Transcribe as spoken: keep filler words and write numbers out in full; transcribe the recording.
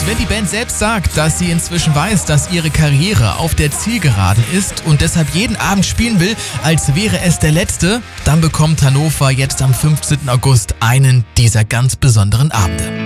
Wenn die Band selbst sagt, dass sie inzwischen weiß, dass ihre Karriere auf der Zielgeraden ist und deshalb jeden Abend spielen will, als wäre es der letzte, dann bekommt Hannover jetzt am fünfzehnten August einen dieser ganz besonderen Abende.